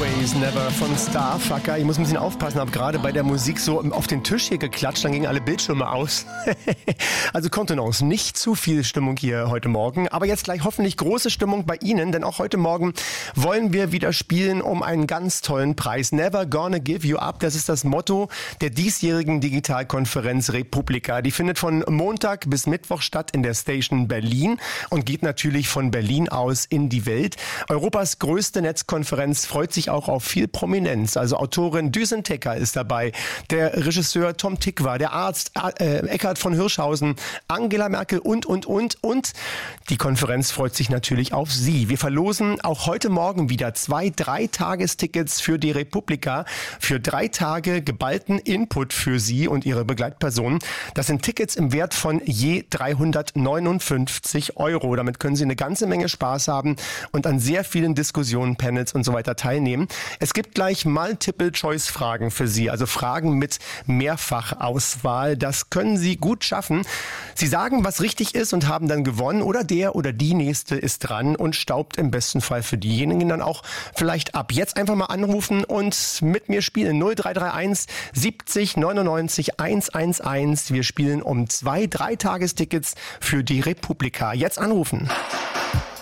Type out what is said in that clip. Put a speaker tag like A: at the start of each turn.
A: Always Never von Starfucker. Ich muss ein bisschen aufpassen, habe gerade bei der Musik so auf den Tisch hier geklatscht, dann gingen alle Bildschirme aus. Also Kontenance, nicht zu viel Stimmung hier heute Morgen, aber jetzt gleich hoffentlich große Stimmung bei Ihnen, denn auch heute Morgen wollen wir wieder spielen um einen ganz tollen Preis. Never gonna give you up, das ist das Motto der diesjährigen Digitalkonferenz Republika. Die findet von Montag bis Mittwoch statt in der Station Berlin und geht natürlich von Berlin aus in die Welt. Europas größte Netzkonferenz freut sich auch auf viel Prominenz. Also Autorin Düsen Tecker ist dabei, der Regisseur Tom Tykwer, der Arzt Eckhard von Hirschhausen, Angela Merkel und. Die Konferenz freut sich natürlich auf Sie. Wir verlosen auch heute Morgen wieder 2 3-Tagestickets für die Republika. Für 3 Tage geballten Input für Sie und Ihre Begleitpersonen. Das sind Tickets im Wert von je 359 €. Damit können Sie eine ganze Menge Spaß haben und an sehr vielen Diskussionen, Panels und so weiter teilnehmen. Es gibt gleich Multiple-Choice-Fragen für Sie, also Fragen mit Mehrfachauswahl. Das können Sie gut schaffen. Sie sagen, was richtig ist und haben dann gewonnen, oder der oder die Nächste ist dran und staubt im besten Fall für diejenigen dann auch vielleicht ab. Jetzt einfach mal anrufen und mit mir spielen. 0331 70 99 111. Wir spielen um 2 3-Tagestickets für die Republika. Jetzt anrufen.